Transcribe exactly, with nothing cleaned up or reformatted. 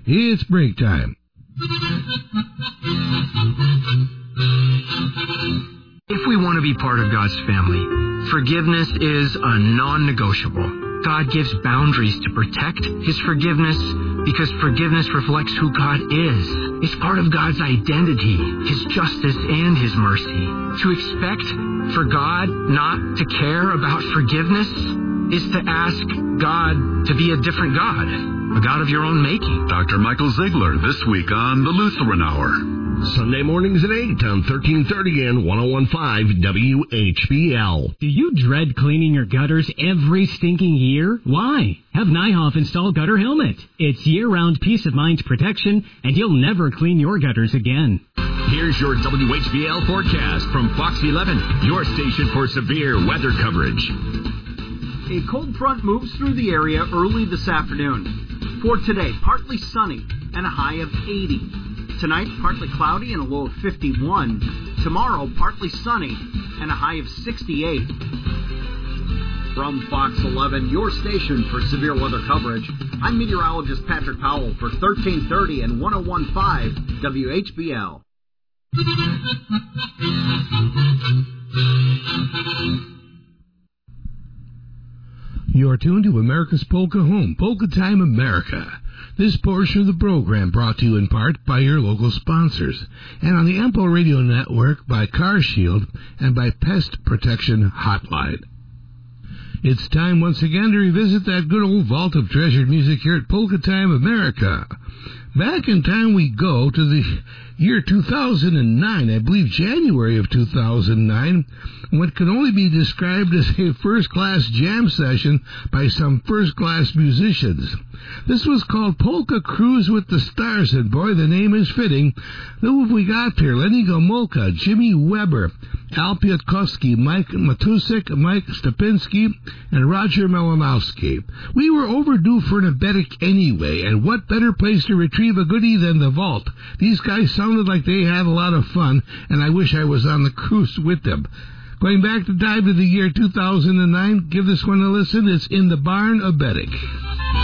It's break time. If we want to be part of God's family, forgiveness is a non-negotiable. God gives boundaries to protect His forgiveness because forgiveness reflects who God is. It's part of God's identity, His justice, and His mercy. To expect for God not to care about forgiveness is to ask God to be a different God, a God of your own making. Doctor Michael Ziegler this week on the Lutheran Hour. Sunday mornings at eight on thirteen thirty and one oh one point five W H B L. Do you dread cleaning your gutters every stinking year? Why? Have Nyhoff install Gutter Helmet. It's year-round peace of mind protection, and you'll never clean your gutters again. Here's your W H B L forecast from Fox eleven, your station for severe weather coverage. A cold front moves through the area early this afternoon. For today, partly sunny and a high of eighty. Tonight, partly cloudy and a low of fifty-one. Tomorrow, partly sunny and a high of sixty-eight. From Fox eleven, your station for severe weather coverage, I'm meteorologist Patrick Powell for thirteen thirty and one oh one point five W H B L. You're tuned to America's Polka Home, Polka Time America. This portion of the program brought to you in part by your local sponsors and on the A M P O Radio Network by Car Shield and by Pest Protection Hotline. It's time once again to revisit that good old vault of treasured music here at Polka Time America. Back in time we go to the year two thousand nine, I believe January of two thousand nine, what can only be described as a first-class jam session by some first-class musicians. This was called Polka Cruise with the Stars, and boy, the name is fitting. Who have we got here? Lenny Gomulka, Jimmy Weber, Al Piotrkowski, Mike Matusik, Mike Stepinski, and Roger Malinowski. We were overdue for an abetic anyway, and what better place to retrieve a goodie than the vault? These guys sounded like they had a lot of fun, and I wish I was on the cruise with them. Going back to dive to the year two thousand nine, give this one a listen. It's In the Barn, Abetic.